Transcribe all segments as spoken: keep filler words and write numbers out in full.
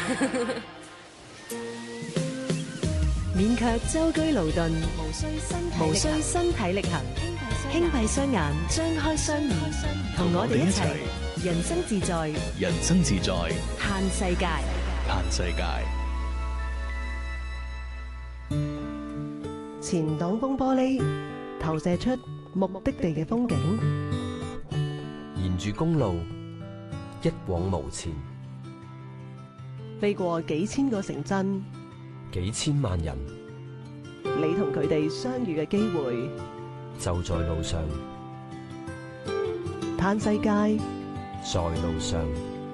勉強舟車勞頓，無需身體無需身體力行，輕閉雙眼，張開雙耳，同我哋一齊人生自在， 人生自在， 嘆世界， 嘆世界。 前擋風玻璃投射出目的地嘅風景， 沿住公路一往無前， 飛過幾千個城鎮， 幾千萬人， 你同佢哋相遇嘅機會就在路上。 嘆世界， 在路上。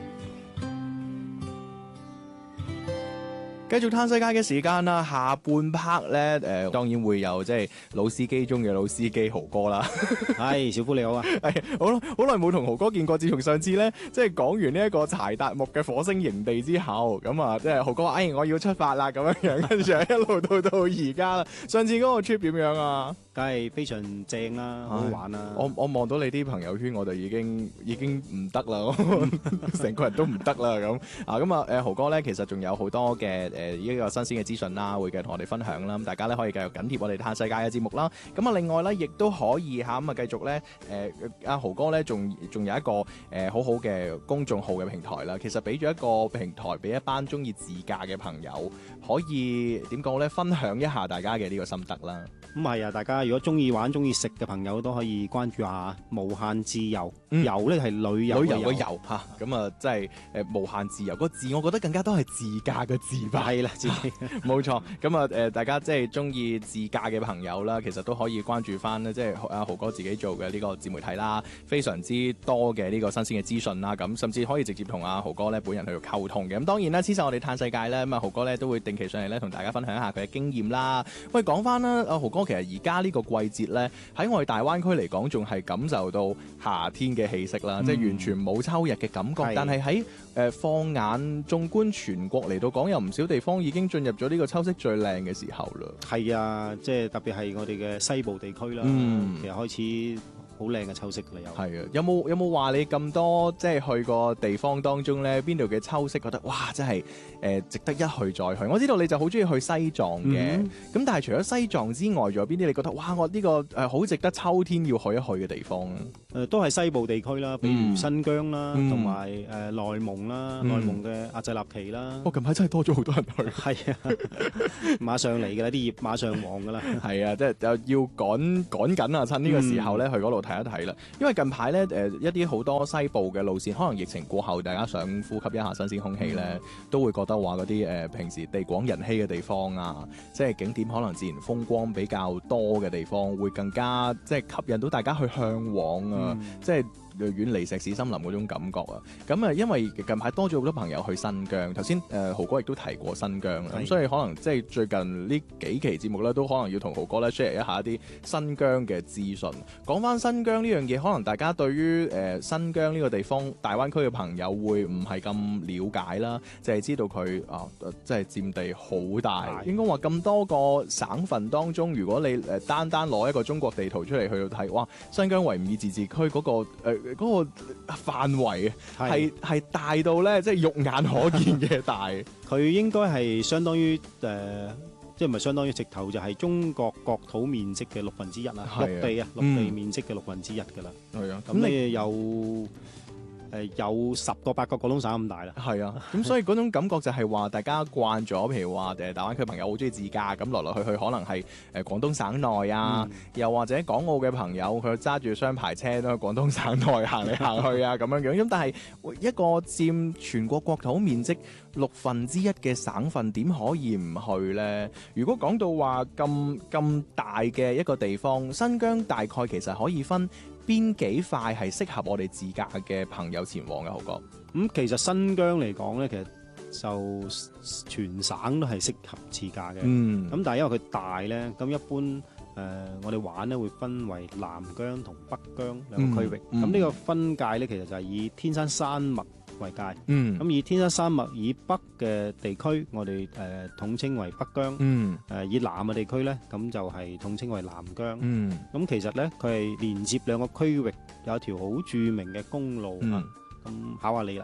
繼續嘆世界嘅時間啦，下半 part 咧，誒、呃、當然會有即係老司機中嘅老司機豪哥啦。 係小夫你好啊， 係好啦，好耐冇同豪哥見過。自從上次咧，即係講完呢一個柴達木嘅火星營地之後，咁啊，即係豪哥話：哎，我要出發啦，咁樣樣，跟住一路到到而家啦。上次嗰個 trip 點樣啊？ 梗係非常正啦，好好玩啦。 我我望到你啲朋友圈，我就已經已經唔得啦，成個人都唔得啦咁啊！咁啊，誒豪哥咧，其實仲有好多嘅。誒呢個新鮮嘅資訊啦，會繼續同我哋分享啦。咁大家咧可以繼續緊貼我哋嘆世界嘅節目啦。咁啊，另外咧亦都可以嚇咁啊，繼續咧誒阿豪哥咧，仲仲有一個誒、呃、好好嘅公眾號嘅平台啦。其實俾咗一個平台俾一班中意自駕嘅朋友，可以點講咧？分享一下大家嘅呢個心得啦。 咁係啊，大家如果中意玩、中意食嘅朋友都可以關注下無限自由。嗯、遊咧係旅遊旅遊嘅遊嚇，咁啊即係誒無限自由個字，我覺得更加都係自駕嘅自吧。係啦，自己冇錯。咁啊誒，大家即係中意自駕嘅朋友啦，其實都可以關注翻咧，即係阿豪哥自己做嘅呢個自媒體啦，非常之多嘅呢個新鮮嘅資訊啦。咁甚至可以直接同阿豪哥咧本人去溝通嘅。咁當然啦，黐實我哋嘆世界咧，咁啊豪哥咧都會定期上嚟咧同大家分享一下佢嘅經驗啦。喂，講翻啦，阿豪哥其實而家呢個季節咧喺我哋大灣區嚟講，仲係感受到夏天嘅氣息啦，嗯、即係完全冇秋日嘅感覺。是但係喺誒放眼縱觀全國嚟到講，有唔少地方已經進入咗呢個秋色最靚嘅時候啦。 係啊，即係特別係我哋嘅西部地區啦， 嗯、 其實開始好靚嘅秋色啦。又係啊，有冇有冇話你咁多即係去過地方當中咧，邊度嘅秋色覺得哇，真係誒、呃、值得一去再去？我知道你就好中意去西藏嘅，咁、嗯、但係除咗西藏之外，仲有邊啲你覺得哇，我呢、呢個誒好、呃、值得秋天要去一去嘅地方咧？誒、 呃、都係西部地區啦，比如新疆啦，同埋誒內蒙啦，內、嗯、蒙嘅阿濟納旗啦。 我、哦、近排真係多咗好多人去。係啊， 馬上嚟㗎啦，啲葉馬上黃㗎啦。係啊，即係又要趕趕緊啊！趁呢個時候咧、嗯、去嗰度睇一睇啦。因為近排咧誒一啲好多西部嘅路線，可能疫情過後，大家想呼吸一下新鮮空氣咧，嗯、都會覺得話嗰啲誒平時地廣人稀嘅地方啊，即係景點可能自然風光比較多嘅地方，會更加即係吸引到大家去向往啊！嗯、即係遠離石屎森林嗰種感覺啊！咁啊，因為近排多咗好多朋友去新疆，頭先誒豪哥亦都提過新疆啦，咁所以可能即係最近呢幾期節目咧，都可能要同豪哥咧 share 一下啲新疆嘅資訊。講翻新疆呢樣嘢，可能大家對於誒、呃、新疆呢個地方大灣區嘅朋友會唔係咁了解啦，就係知道佢啊，即係佔地好大，應該話咁多個省份當中，如果你誒單單攞一個中國地圖出嚟去到睇，哇！新疆維吾爾自治區嗰、嗰個誒。呃嗰個範圍係係大到咧，即係肉眼可見嘅大。 佢應該係相當於誒、呃，即係唔係相當於直頭就係中國國土面積嘅六分之一啦，陸地啊，陸地面積嘅六分之一㗎啦。係啊，咁你有。誒有十個八個廣東省咁大啦， 係啊，咁所以嗰種感覺就係話大家慣咗，譬如話誒大灣區朋友好中意自駕，咁來來去去可能係誒廣東省內啊，嗯、又或者港澳嘅朋友佢揸住雙牌車都喺廣東省內行嚟行去啊咁樣樣，咁但係一個佔全國國土面積六分之一嘅省份點可以唔去呢？如果講到話咁咁大嘅一個地方，新疆大概其實可以分邊幾塊係適合我哋自駕嘅朋友前往嘅，豪哥？咁、 嗯、其實新疆嚟講咧，其實就全省都係適合自駕嘅。嗯，咁但係因為佢大咧，咁一般誒、呃、我哋玩咧會分為南疆同北疆兩個區域。咁呢、嗯嗯、個分界咧，其實就係以天山山脈為界。嗯，咁以天山山脈以北嘅地區，我哋誒、呃、統稱為北疆。嗯，誒、呃、以南嘅地區咧，咁就係統稱為南疆。嗯，咁其實咧，佢係連接兩個區域，有一條好著名嘅公路啊。咁、嗯、考下你啦，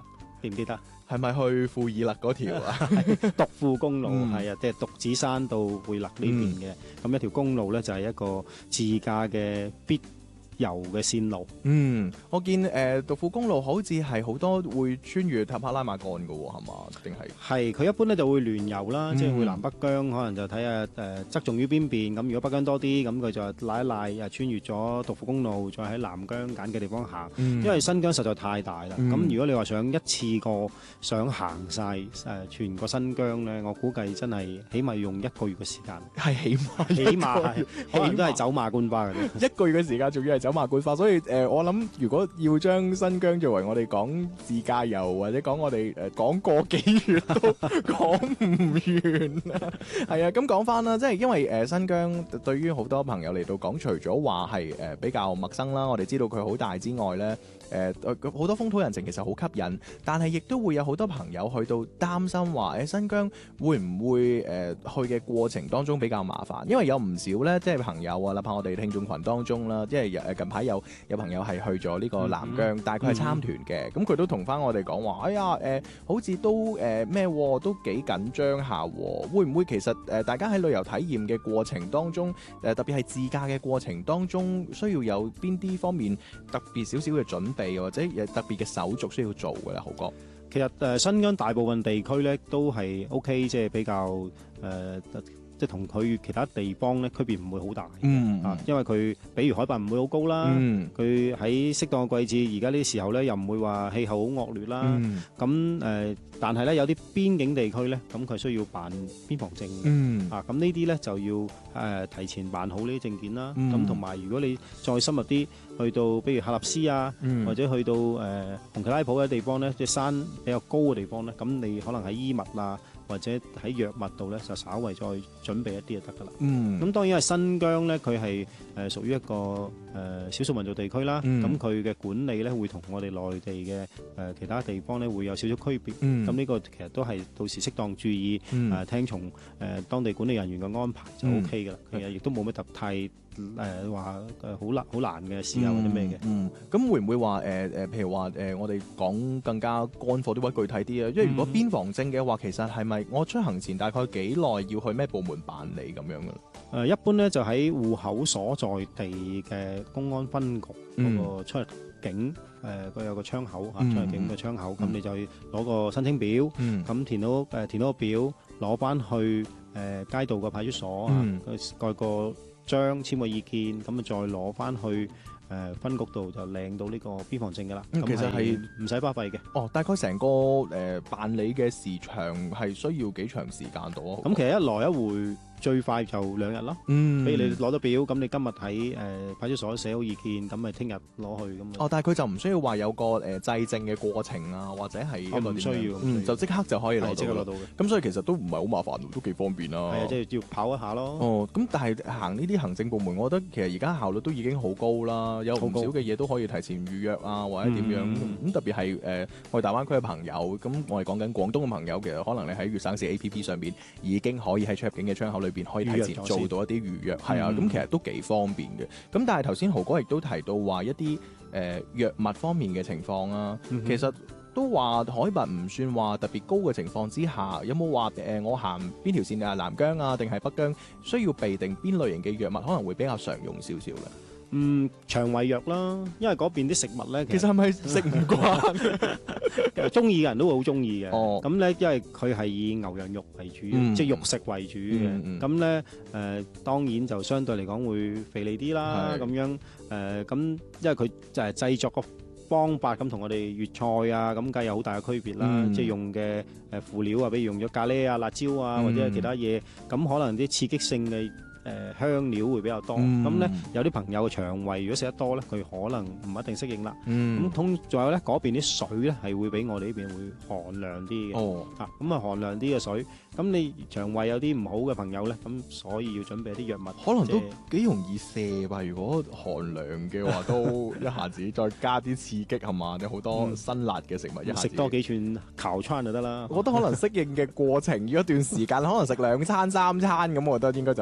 記唔記得？ 係咪去庫爾勒嗰條啊？ 獨庫公路嗯係啊，即係獨子山到庫爾勒呢邊嘅，咁、一條公路咧就係一個自駕嘅必遊嘅線路。 嗯，我見誒獨庫公路好似係好多會穿越塔克拉瑪干嘅喎，係嘛？定係？ 係佢一般咧就會聯遊啦， 嗯即係會南北疆，可能就睇下誒側重於邊邊。咁如果北疆多啲，咁佢就拉一拉誒穿越咗獨庫公路，再喺南疆揀嘅地方行。 嗯因為新疆實在太大啦，咁、 嗯如果你話想一次過想行晒誒、呃、全個新疆咧，我估計真係起碼要用一個月嘅時間， 係起碼起碼係可能都係走馬觀花嘅啫。 一個月嘅時間，仲要係走馬觀花，所以誒、呃，我諗如果要將新疆作為我哋講自駕遊，或者講我哋誒講個幾月都講唔完啊！係啊，咁講翻啦，即係因為誒、呃、新疆對於好多朋友嚟到講，除咗話係誒比較陌生啦，我哋知道佢好大之外咧。誒好多風土人情其實好吸引，但係亦都會有好多朋友去到擔心話誒新疆會唔會誒、呃、去嘅過程當中比較麻煩，因為有唔少咧即係朋友啊，哪怕我哋聽眾群當中啦，即係誒近排有有朋友係去咗呢個南疆，嗯、但係佢係參團嘅，咁佢、嗯、都同翻我哋講話，哎呀誒、呃、好似都誒咩、呃、都幾緊張下，會唔會其實誒、呃、大家喺旅遊體驗嘅過程當中誒、呃、特別係自駕嘅過程當中，需要有邊啲方面特別少少嘅準備？或者有特別嘅手續需要做嘅咧，豪哥。 其實誒、呃、新疆大部分地區咧都係 O K，即係比較誒、呃，即係同佢其他地方咧區別唔會好大。 嗯啊，因為佢比如海拔唔會好高啦，佢喺適當嘅季節，而家呢啲時候咧又唔會話氣候好惡劣啦。咁誒、嗯呃，但係咧有啲邊境地區咧，咁佢需要辦邊防證嘅。嗯、啊，咁呢啲咧就要誒、呃、提前辦好呢啲證件啦。咁同埋如果你再深入啲，去到比如喀納斯啊，嗯、或者去到誒、呃、紅旗拉普嘅地方咧，即係山比較高嘅地方咧，咁你可能喺衣物啊，或者喺藥物度咧，就稍為再準備一啲就得噶啦。咁、嗯、當然係新疆咧，佢係誒屬於一個誒、呃、少數民族地區啦。咁佢嘅管理咧，會同我哋內地嘅誒、呃、其他地方咧，會有少少區別。咁呢、嗯、個其實都係到時適當注意，誒、嗯呃、聽從誒、呃、當地管理人員嘅安排就 O K 噶啦。其實亦都冇乜特太。誒話誒好難好難嘅事啊，或者咩嘅？ 嗯，咁、嗯、會唔會話誒誒，譬如話誒、呃，我哋講更加乾貨啲或者具體啲啊？因為如果邊防證嘅話，其實係咪我出行前大概幾耐要去咩部門辦理咁樣嘅？誒、 呃，一般咧就喺戶口所在地嘅公安分局嗰個出入境誒，佢、嗯呃、有個窗口啊，出入境嘅窗口，咁、嗯、你就攞個申請表，咁、嗯、填到誒、呃、填到個表，攞翻去誒、呃、街道個派出所啊，蓋個章簽個意見，咁啊再攞翻去誒、呃、分局度就領到呢個邊防證噶啦。咁、嗯、其實係唔使花費嘅。哦， 大概成個誒、呃、辦理嘅時長係需要幾長時間到啊？ 咁其實一來一回最快就兩日咯。嗯，比如你攞到表，咁你今日喺誒派出所寫好意見，咁咪聽日攞去咁。 哦，但係佢就唔需要話有個誒、呃、制證嘅過程啊，或者係一個點樣？ 唔需要， 嗯、就即刻就可以攞到， 即刻攞到嘅。 咁所以其實都唔係好麻煩，都幾方便啦。 係啊，即係要跑一下咯。 哦，咁但係行呢啲行政部門，我覺得其實而家效率都已經好高啦，有唔少嘅嘢都可以提前預約啊，或者點樣咁、嗯、特別係誒我哋大灣區嘅朋友，咁我哋講緊廣東嘅朋友，其實可能你喺粵省市 A P P 上邊已經可以喺出入境嘅窗口裏邊可以提前做到一啲預約，係啊，咁、嗯、其實都幾方便嘅。咁但係頭先豪哥亦都提到話一啲誒、呃、藥物方面嘅情況啊，嗯、哼其實都話海拔唔算話特別高嘅情況之下，有冇話誒我行邊條線啊？南疆啊，定係北疆需要備定邊類型嘅藥物，可能會比較常用少少咧？ 嗯，腸胃藥啦，因為嗰邊啲食物咧， 其實係咪食唔慣？ 中意嘅人都會好中意嘅。 哦， 咁咧，因為佢係以牛羊肉為主，嗯、即係肉食為主嘅。咁咧、嗯，誒、呃、當然就相對嚟講會肥膩啲啦。咁是樣誒，咁、呃、因為佢就係製作個方法咁同我哋粵菜啊，咁梗係有好大嘅區別啦。嗯、即係用嘅誒輔料啊，比如用咗咖喱啊、辣椒啊，或者係其他嘢，咁可能啲刺激性嘅。誒、呃、香料會比較多，咁咧、嗯、有啲朋友嘅腸胃如果食得多咧，佢可能唔一定適應啦。咁通仲有咧嗰邊啲水咧係會比我哋呢邊會寒涼啲嘅。哦，啊咁啊寒涼啲嘅水，咁你腸胃有啲唔好嘅朋友咧，咁所以要準備一啲藥物， 可能都幾容易瀉吧。如果寒涼嘅話，都一下子再加啲刺激係嘛？有好多辛辣嘅食物，一下子食多幾串烤餐就得啦。 我覺得可能適應嘅過程要一段時間，可能食兩餐三餐咁，我覺得應該就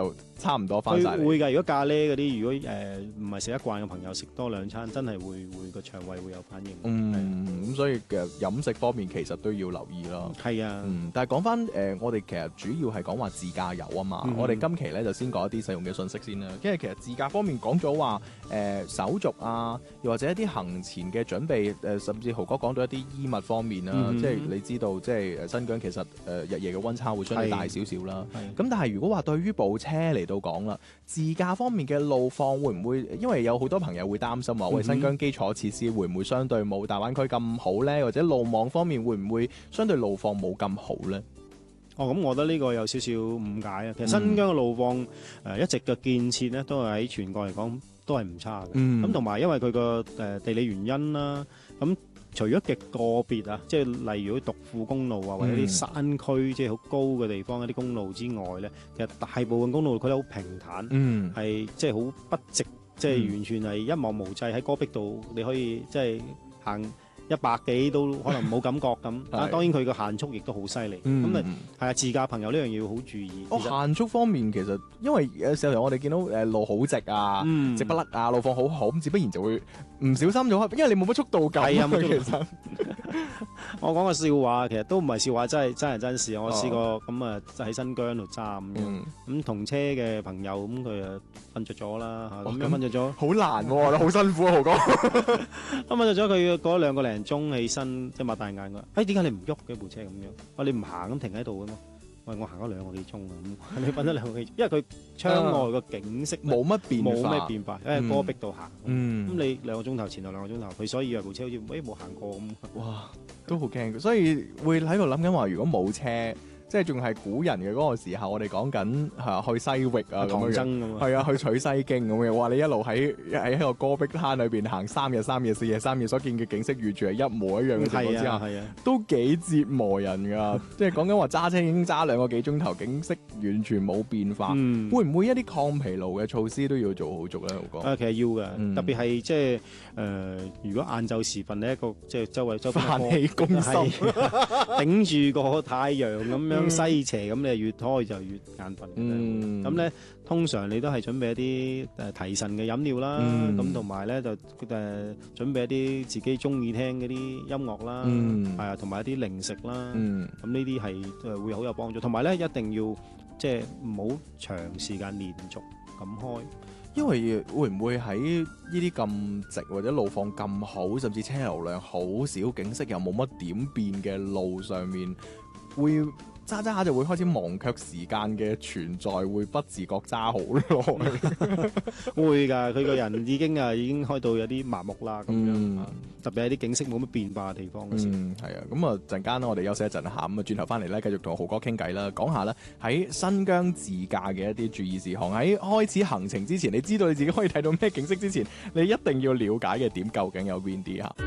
差唔多翻晒嚟。 會㗎，如果咖喱嗰啲，如果誒唔係食得慣嘅朋友食多兩餐，真係會會個腸胃會有反應。 嗯，咁所以嘅飲食方面其實都要留意咯。 係啊， 嗯，但係講翻誒，我哋其實主要係講話自駕遊啊嘛。嗯、我哋今期咧就先講一啲實用嘅信息先啦。因為其實自駕方面講咗話誒手續啊，又或者一啲行前嘅準備，誒、呃、甚至豪哥講到一啲衣物方面啦，嗯、即係你知道，即係誒新疆其實誒、呃、日夜嘅溫差會相對大少少啦。咁但係如果話對於部車嚟到講啦，自駕方面嘅路況會唔會？因為有好多朋友會擔心話，喂、嗯、新疆基礎設施會唔會相對冇大灣區咁好咧？或者路網方面會唔會相對路況冇咁好咧？ 哦，咁我覺得呢個有少少誤解啊。其實新疆嘅路況誒、呃、一直嘅建設咧，都係喺全國嚟講都係唔差嘅。咁同埋因為佢個誒地理原因啦，咁除咗極個別啊，即係例如啲獨庫公路啊，或者啲山區、嗯、即係好高嘅地方一啲公路之外咧，其實大部分公路佢都好平坦，係、嗯、即係好筆直，即係完全係一望無際喺戈壁度，你可以即係行一百幾都可能冇感覺咁，啊當然佢個限速亦都好犀利，咁啊係啊自駕朋友呢樣嘢要好注意。 哦，限速方面其實因為有時候我哋見到誒路好直啊，嗯、直不甩啊，路況好好，咁自不然就會唔小心咗，因為你冇乜速度感。係啊，其實我講個笑話，其實都唔係笑話，真係真係真事。我試過咁啊喺新疆度揸咁樣，咁同車嘅朋友咁佢啊瞓着咗啦，咁樣瞓着咗，好難喎，好辛苦啊，豪哥。咁瞓着咗，佢過咗兩個零鐘起身，即係擘大眼㗎。誒點解你唔喐嘅部車咁樣？我你唔行咁停喺度㗎嘛？喂，我行咗兩個幾鐘啊！咁你瞓咗兩個幾鐘，因為佢窗外個景色冇乜變化，冇咩變化，因為戈壁度行。嗯，咁你兩個鐘頭前後兩個鐘頭，佢所以部車好似誒冇行過咁。哇，都好驚，所以會喺度諗緊話，如果冇車。即係仲係古人嘅嗰個時候，我哋講緊係去西域啊咁樣，係啊去取西經咁嘅。話你一路喺喺個戈壁灘裏邊行三日三夜四夜三夜，所見嘅景色完全係一模一樣嘅情況之下，係啊，都幾折磨人㗎。即係講緊話揸車已經揸兩個幾鐘頭，景色完全冇變化。嗯、會唔會一啲抗疲勞嘅措施都要做好足咧？豪哥啊，其實要嘅，嗯、特別係即係誒，如果晏晝時分呢一個即係周圍周邊飯氣攻心，頂住個太陽咁樣。西斜咁，你越拖就越眼瞓。咁咧、嗯，通常你都係準備一啲誒提神嘅飲料啦，咁同埋咧就誒準備一啲自己中意聽嗰啲音樂啦，係啊、嗯，同埋一啲零食啦。咁呢啲係誒會好有幫助。同埋咧，一定要即係唔好長時間連續咁開，因為會唔會喺呢啲咁直或者路況咁好，甚至車流量好少、景色又冇乜點變嘅路上面，會揸揸下就會開始忘卻時間嘅存在，會不自覺揸好耐。會㗎，佢個人已經啊已經開到有啲麻木啦咁樣。嗯、特別係啲景色冇乜變化嘅地方。嗯，係啊。咁啊陣間我哋休息一陣嚇，咁啊轉頭翻嚟咧繼續同豪哥傾偈啦，講下咧喺新疆自駕嘅一啲注意事項。喺開始行程之前，你知道你自己可以睇到咩景色之前，你一定要了解嘅點究竟有邊啲嚇？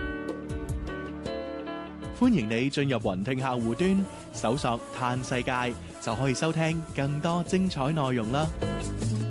歡迎你進入雲聽客戶端，搜索嘆世界，就可以收聽更多精彩內容啦。